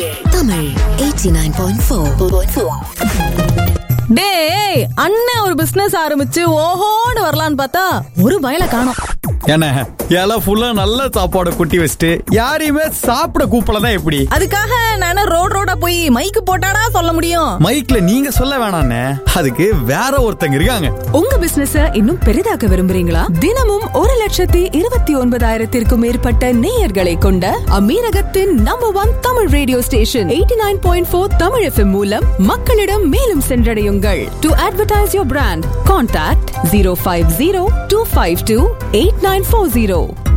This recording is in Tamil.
Tamil 89.4. டேய், அண்ணன் ஒரு பிசினஸ் ஆரம்பிச்சு ஓஹோன்னு வரலான்னு பார்த்தா ஒரு பயல காணோம். என்ன இலை ஃபுல்லா நல்ல சாப்பாடு கொட்டி வச்சுட்டு யாரையுமே சாப்பிட கூப்பிடலாம் எப்படி? அதுக்காக நான் ரோடா போய் மைக்கு போட்டாடா சொல்ல முடியும்? மைக்ல நீங்க சொல்ல வேணாண்ணே, அதுக்கு வேற ஒருத்தங்க இருக்காங்க. உங்க பிசினஸ இன்னும் பெரிதாக்க விரும்புறீங்களா? தினமும் 1,29,000 மேற்பட்ட நேயர்களை கொண்ட அமீரகத்தின் number 1 Tamil radio station 89.4 Tamil FM மூலம் மக்களிடம் மேலும் சென்றடையுங்கள். To advertise your brand, contact 050-252-8940.